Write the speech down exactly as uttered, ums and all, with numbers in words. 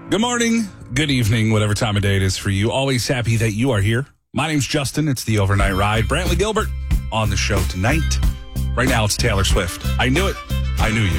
Good morning, good evening, whatever time of day it is for you. Always happy that you are here. My name's Justin. It's the Overnight Ride. Brantley Gilbert on the show tonight. Right now it's Taylor Swift. I knew it. I knew you.